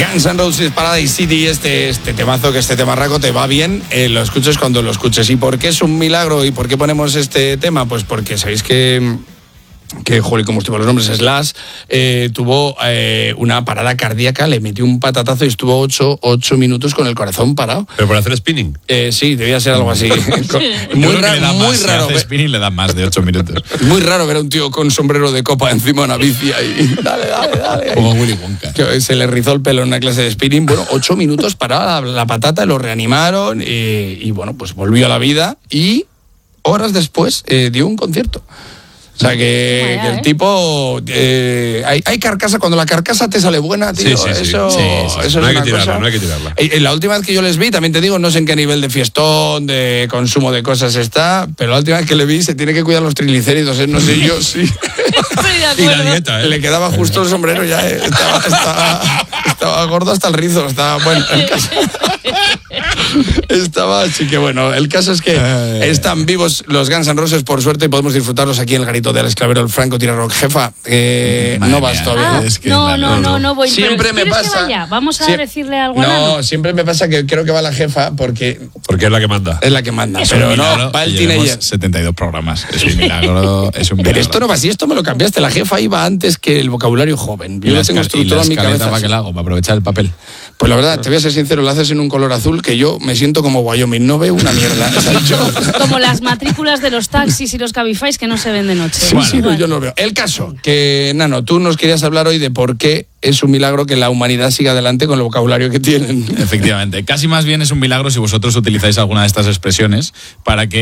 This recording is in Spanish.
Guns N' Roses, Paradise City, este temazo, que este temarraco te va bien, lo escuches cuando lo escuches. ¿Y por qué es un milagro y por qué ponemos este tema? Pues porque sabéis que joder, como estuvo los nombres, Slash tuvo una parada cardíaca, le metió un patatazo y estuvo 8 minutos con el corazón parado. ¿Pero por hacer spinning? Sí, debía ser algo así. Muy raro, muy raro. Si hace spinning le dan más de 8 minutos. Muy raro ver a un tío con sombrero de copa encima de una bici ahí. Dale. Como Willy Wonka. Se le rizó el pelo en una clase de spinning. Bueno, 8 minutos parada la patata, lo reanimaron y bueno, pues volvió a la vida y horas después dio un concierto. O sea que el tipo hay carcasa, cuando la carcasa te sale buena, tío, sí. eso No es hay una que tirarla, cosa. no hay que tirarla. La última vez que yo les vi, también te digo, no sé en qué nivel de fiestón, de consumo de cosas está, pero la última vez que le vi se tiene que cuidar los triglicéridos, no sé yo, sí. Estoy de Y acuerdo. la dieta, Le quedaba justo el sombrero ya, estaba gordo hasta el rizo, estaba bueno, el caso. Estaba, así que bueno, el caso es que están vivos los Guns N' Roses, por suerte, y podemos disfrutarlos aquí en el garito de Alex Clavero, el Franco Tirarock. Jefa, no vas todavía. Es que No voy. Siempre pero me ¿quieres pasa. que vaya? Vamos a decirle algo. No, siempre me pasa que creo que va la jefa porque Porque es la que manda. es la que manda, Es un pero milagro no, va el que llevemos teenager. 72 programas. Es un milagro. Pero esto no va así, esto me lo cambiaste. La jefa iba antes que el vocabulario joven. Yo lo tengo estructurado en mi cabeza. ¿Para qué la hago? ¿Para aprovechar el papel? Pues la verdad, te voy a ser sincero, lo haces en un color azul que yo me siento como Wyoming, no veo una mierda. O sea, Como las matrículas de los taxis y los Cabifys que no se ven de noche. sí, yo no veo. El caso, que Nano, tú nos querías hablar hoy de por qué es un milagro que la humanidad siga adelante con el vocabulario que tienen. Efectivamente. Casi más bien es un milagro si vosotros utilizáis alguna de estas expresiones para que